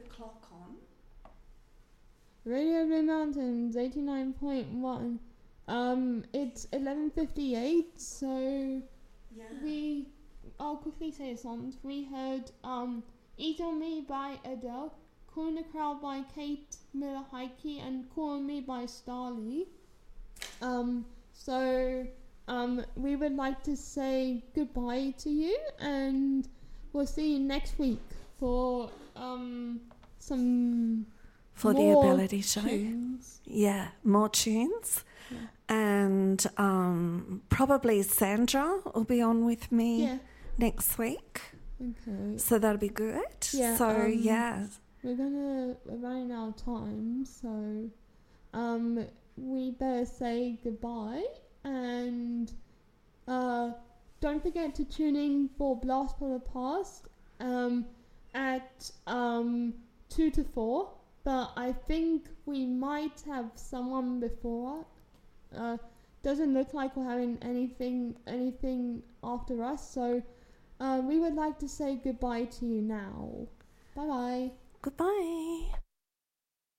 clock on? Radio Blue Mountains 89.1. It's 11:58, so I'll quickly say the songs. We heard Eat on Me by Adele, Cool in the Crowd by Kate Miller-Heidke, and Call on Me by Starlee. We would like to say goodbye to you, and we'll see you next week for some for the more Ability Show. tunes. Yeah, more tunes. Yeah. And probably Sandra will be on with me next week. Okay. So that'll be good. Yeah, So, we're running out of time, so we better say goodbye, and don't forget to tune in for Blast from the Past at 2 to 4, but I think we might have someone before. Doesn't look like we're having anything after us, so we would like to say goodbye to you now. Bye bye. Goodbye.